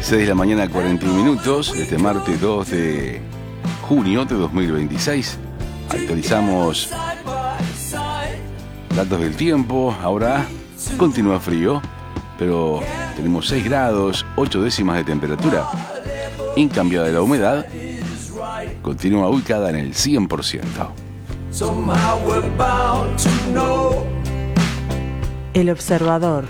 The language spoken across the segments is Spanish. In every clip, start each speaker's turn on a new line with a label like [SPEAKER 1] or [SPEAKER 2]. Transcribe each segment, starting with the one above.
[SPEAKER 1] 6 de la mañana, 41 minutos, este martes 2 de junio de 2026. Actualizamos datos del tiempo. Ahora continúa frío, pero tenemos 6 grados, 8 décimas de temperatura. Incambiada la humedad, continúa ubicada en el 100%.
[SPEAKER 2] El observador.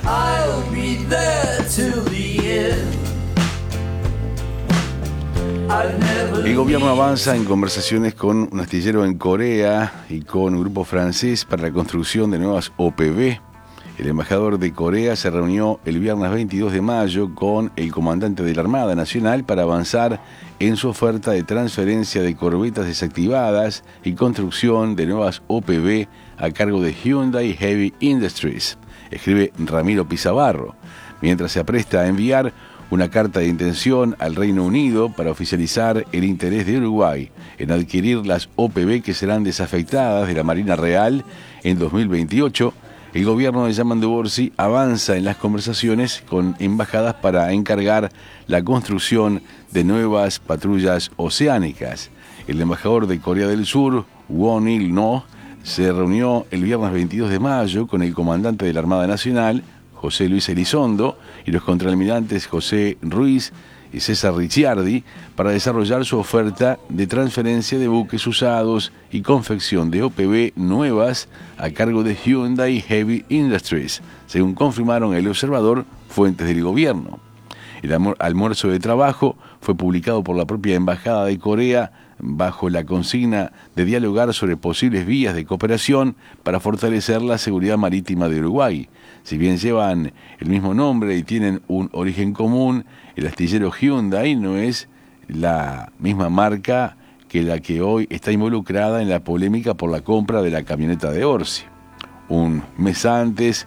[SPEAKER 1] El gobierno avanza en conversaciones con un astillero en Corea y con un grupo francés para la construcción de nuevas OPV. El embajador de Corea se reunió el viernes 22 de mayo con el comandante de la Armada Nacional para avanzar en su oferta de transferencia de corbetas desactivadas y construcción de nuevas OPV a cargo de Hyundai Heavy Industries, escribe Ramiro Pizabarro, mientras se apresta a enviar una carta de intención al Reino Unido para oficializar el interés de Uruguay en adquirir las OPV que serán desafectadas de la Marina Real en 2028. El gobierno de Yamandu Orsi avanza en las conversaciones con embajadas para encargar la construcción de nuevas patrullas oceánicas. El embajador de Corea del Sur, Won Il-no, se reunió el viernes 22 de mayo con el comandante de la Armada Nacional, José Luis Elizondo, y los contraalmirantes José Ruiz y César Ricciardi para desarrollar su oferta de transferencia de buques usados y confección de OPV nuevas a cargo de Hyundai Heavy Industries, según confirmaron El Observador fuentes del gobierno. El almuerzo de trabajo fue publicado por la propia Embajada de Corea bajo la consigna de dialogar sobre posibles vías de cooperación para fortalecer la seguridad marítima de Uruguay. Si bien llevan el mismo nombre y tienen un origen común, el astillero Hyundai no es la misma marca que la que hoy está involucrada en la polémica por la compra de la camioneta de Orsi. Un mes antes,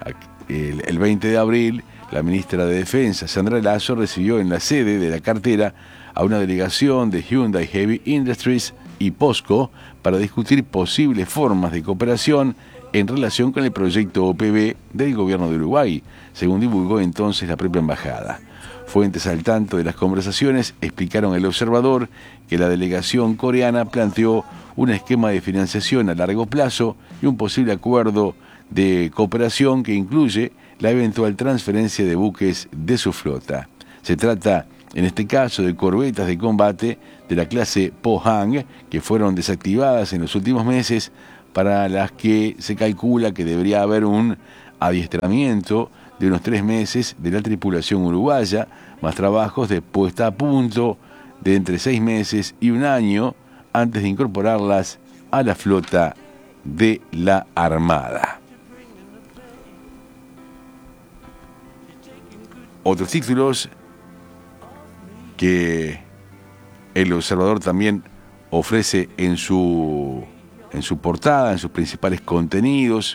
[SPEAKER 1] el 20 de abril, la ministra de Defensa, Sandra Lasso, recibió en la sede de la cartera a una delegación de Hyundai Heavy Industries y POSCO para discutir posibles formas de cooperación en relación con el proyecto OPV del gobierno de Uruguay, según divulgó entonces la propia embajada. Fuentes al tanto de las conversaciones explicaron al Observador que la delegación coreana planteó un esquema de financiación a largo plazo y un posible acuerdo de cooperación que incluye la eventual transferencia de buques de su flota. Se trata, en este caso, de corbetas de combate de la clase Pohang, que fueron desactivadas en los últimos meses, para las que se calcula que debería haber un adiestramiento de unos 3 meses de la tripulación uruguaya, más trabajos de puesta a punto de entre 6 meses y 1 año antes de incorporarlas a la flota de la Armada. Otros títulos que El Observador también ofrece en su portada, en sus principales contenidos.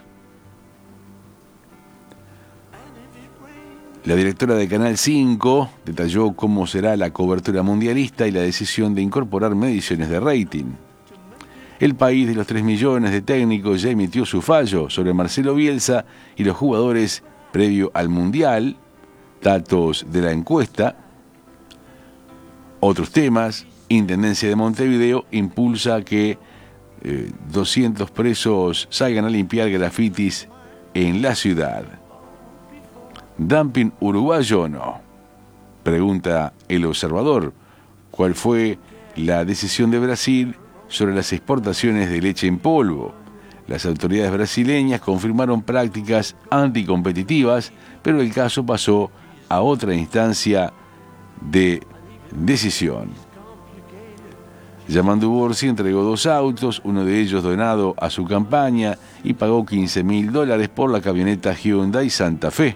[SPEAKER 1] La directora de Canal 5 detalló cómo será la cobertura mundialista y la decisión de incorporar mediciones de rating. El país de los 3 millones de técnicos ya emitió su fallo sobre Marcelo Bielsa y los jugadores previo al Mundial. Datos de la encuesta. Otros temas. Intendencia de Montevideo impulsa que 200 presos salgan a limpiar grafitis en la ciudad. ¿Dumping uruguayo o no? Pregunta El Observador. ¿Cuál fue la decisión de Brasil sobre las exportaciones de leche en polvo? Las autoridades brasileñas confirmaron prácticas anticompetitivas, pero el caso pasó a otra instancia de decisión. Yamandu Orsi entregó 2 autos, uno de ellos donado a su campaña, y pagó $15.000 por la camioneta Hyundai Santa Fe.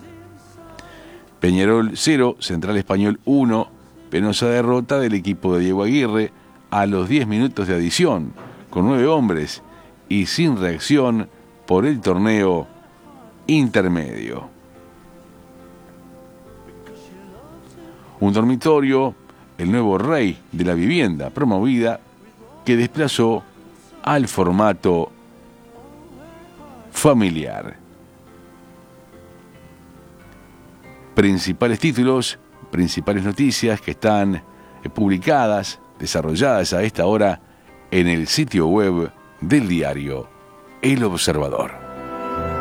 [SPEAKER 1] Peñarol 0, Central Español 1, penosa derrota del equipo de Diego Aguirre a los 10 minutos de adición, con 9 hombres y sin reacción por el torneo intermedio. Un dormitorio, el nuevo rey de la vivienda promovida, que desplazó al formato familiar. Principales títulos principales noticias que están publicadas, desarrolladas a esta hora en el sitio web del diario El Observador.